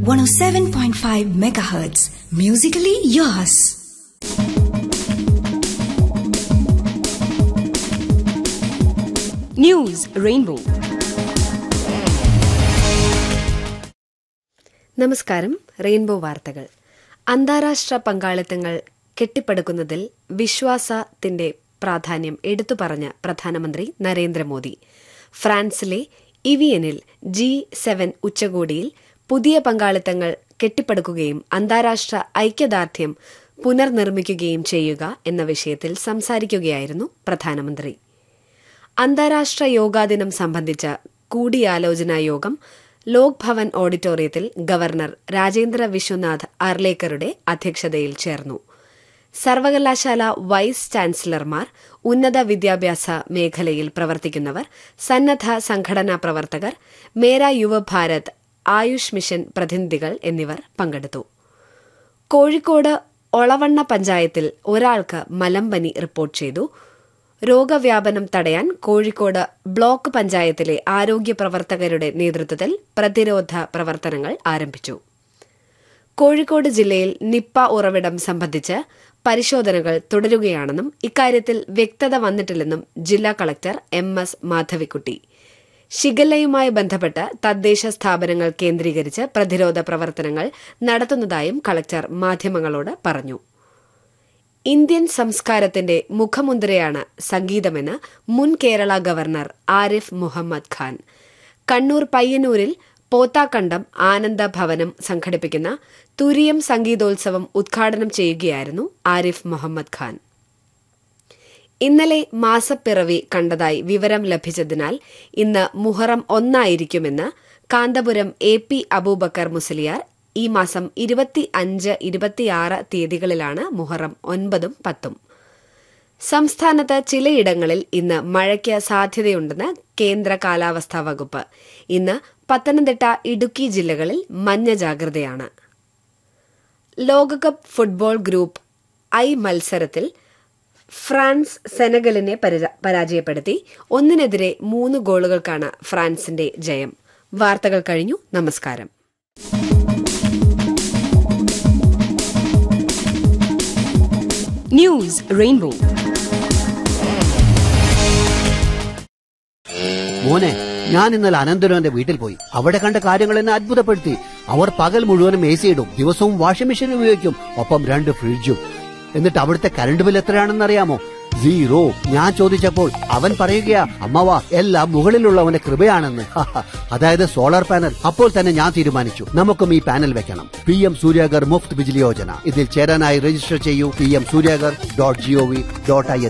107.5 megahertz. Musically yours. News Rainbow. നമസ്കാരം. Rainbow വാർത്തകൾ. അന്താരാഷ്ട്ര പങ്കാളിത്തങ്ങൾ കെട്ടിപ്പടുക്കുന്നതിൽ വിശ്വാസത്തിന്റെ പ്രാധാന്യം എടുത്തുപറഞ്ഞ പ്രധാനമന്ത്രി നരേന്ദ്രമോദി ഫ്രാൻസിലെ ഇവിയനിൽ G7 ഉച്ചകോടിയിൽ പുതിയ പങ്കാളിത്തങ്ങൾ കെട്ടിപ്പടുക്കുകയും അന്താരാഷ്ട്ര ഐക്യദാർഢ്യം പുനർനിർമ്മിക്കുകയും ചെയ്യുക എന്ന വിഷയത്തിൽ സംസാരിക്കുകയായിരുന്നു പ്രധാനമന്ത്രി. അന്താരാഷ്ട്ര യോഗാ ദിനം സംബന്ധിച്ച കൂടിയാലോചനാ യോഗം ലോക് ഭവൻ ഓഡിറ്റോറിയത്തിൽ ഗവർണർ രാജേന്ദ്ര വിശ്വനാഥ് അർലേക്കറുടെ അധ്യക്ഷതയിൽ ചേർന്നു. സർവകലാശാല വൈസ് ചാൻസലർമാർ, ഉന്നത വിദ്യാഭ്യാസ മേഖലയിൽ പ്രവർത്തിക്കുന്നവർ, സന്നദ്ധ സംഘടനാ പ്രവർത്തകർ, മേരാ യുവ ഭാരത്, ആയുഷ് മിഷൻ പ്രതിനിധികൾ എന്നിവർ പങ്കെടുത്തു. കോഴിക്കോട് ഒളവണ്ണ പഞ്ചായത്തിൽ ഒരാൾക്ക് മലമ്പനി റിപ്പോർട്ട് ചെയ്തു. രോഗവ്യാപനം തടയാൻ കോഴിക്കോട് ബ്ലോക്ക് പഞ്ചായത്തിലെ ആരോഗ്യ പ്രവർത്തകരുടെ നേതൃത്വത്തിൽ പ്രതിരോധ പ്രവർത്തനങ്ങൾ ആരംഭിച്ചു. കോഴിക്കോട് ജില്ലയിൽ നിപ്പ ഉറവിടം സംബന്ധിച്ച് പരിശോധനകൾ തുടരുകയാണെന്നും ഇക്കാര്യത്തിൽ വ്യക്തത വന്നിട്ടില്ലെന്നും ജില്ലാ കളക്ടർ MS മാധവിക്കുട്ടി. ഷിഗല്ലയുമായി ബന്ധപ്പെട്ട് തദ്ദേശ സ്ഥാപനങ്ങൾ കേന്ദ്രീകരിച്ച് പ്രതിരോധ പ്രവർത്തനങ്ങൾ നടത്തുന്നതായും കളക്ടർ മാധ്യമങ്ങളോട് പറഞ്ഞു. ഇന്ത്യൻ സംസ്കാരത്തിന്റെ മുഖമുദ്രയാണ് സംഗീതമെന്ന് മുൻ കേരള ഗവർണർ ആരിഫ് മുഹമ്മദ് ഖാൻ. കണ്ണൂർ പയ്യന്നൂരിൽ പോത്താക്കണ്ടം ആനന്ദ ഭവനം സംഘടിപ്പിക്കുന്ന തുരീയം സംഗീതോത്സവം ഉദ്ഘാടനം ചെയ്യുകയായിരുന്നു ആരിഫ് മുഹമ്മദ് ഖാൻ. ഇന്നലെ മാസപ്പിറവി കണ്ടതായി വിവരം ലഭിച്ചതിനാൽ ഇന്ന് മുഹറം 1 കാന്തപുരം AP അബൂബക്കർ മുസ്ലിയാർ. ഈ മാസം 25, 26 തീയതികളിലാണ് മുഹറം 9, 10. സംസ്ഥാനത്ത് ചിലയിടങ്ങളിൽ ഇന്ന് മഴയ്ക്ക് സാധ്യതയുണ്ടെന്ന് കേന്ദ്ര കാലാവസ്ഥാ വകുപ്പ്. ഇന്ന് പത്തനംതിട്ട, ഇടുക്കി ജില്ലകളിൽ മഞ്ഞ ജാഗ്രതയാണ്. ലോകകപ്പ് ഫുട്ബോൾ ഗ്രൂപ്പ് I മത്സരത്തിൽ ഫ്രാൻസ് സെനഗലിനെ പരാജയപ്പെടുത്തി 1-3 ഗോളുകൾക്കാണ് ഫ്രാൻസിന്റെ ജയം. വാർത്തകൾ കഴിഞ്ഞു. നമസ്കാരം. News rainbow. മോനെ, ഞാൻ ഇന്നലെ അനന്തരവന്റെ വീട്ടിൽ പോയി. അവിടെ കണ്ട കാര്യങ്ങൾ എന്നെ അത്ഭുതപ്പെടുത്തി. അവർ പകൽ മുഴുവനും AC ഇടും, ദിവസവും വാഷിംഗ് മെഷീൻ ഉപയോഗിക്കും, ഒപ്പം 2 ഫ്രിഡ്ജും. എന്നിട്ട് അവിടുത്തെ കറണ്ട് ബിൽ എത്രയാണെന്ന് അറിയാമോ? 0. ഞാൻ ചോദിച്ചപ്പോൾ അവൻ പറയുകയാ, അമ്മവാ, എല്ലാം മുകളിലുള്ളവന്റെ കൃപയാണെന്ന്. അതായത് സോളാർ പാനൽ. അപ്പോൾ തന്നെ ഞാൻ തീരുമാനിച്ചു, നമുക്കും ഈ പാനൽ വെക്കണം. PM സൂര്യാഗർ മുഫ്ത് ബിജ്ലി യോജന. ഇതിൽ ചേരാനായി രജിസ്റ്റർ ചെയ്യൂ. PMsuryagar.gov.in.